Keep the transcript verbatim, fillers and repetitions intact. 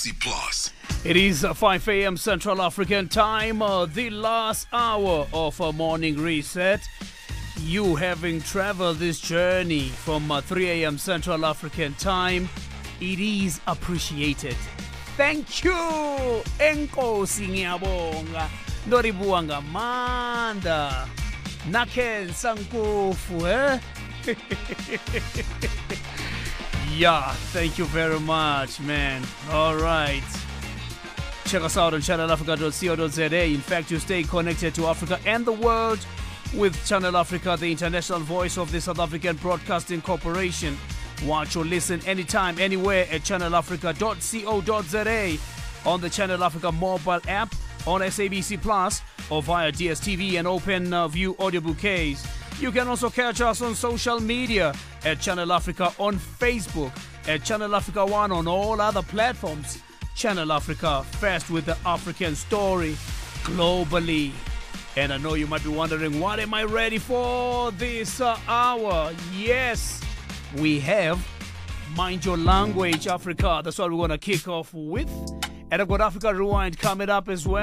C Plus. It is uh, five a m Central African time, uh, the last hour of a morning reset. You having traveled this journey from uh, three a m Central African time, it is appreciated. Thank you, enkosi ngiyabonga, ndoribuwa ngamandla, nakhensa nkofu, eh? Yeah, thank you very much, man. All right. Check us out on channel africa dot co dot za. In fact, you stay connected to Africa and the world with Channel Africa, the international voice of the South African Broadcasting Corporation. Watch or listen anytime, anywhere at channel africa dot co dot za, on the Channel Africa mobile app, on S A B C Plus, or via D S T V and Open uh, View audio bouquets. You can also catch us on social media at Channel Africa on Facebook, at Channel Africa One on all other platforms. Channel Africa, fast with the African story globally. And I know you might be wondering, what am I ready for this uh, hour? Yes, we have Mind Your Language Africa. That's what we're going to kick off with. And I've got Africa Rewind coming up as well.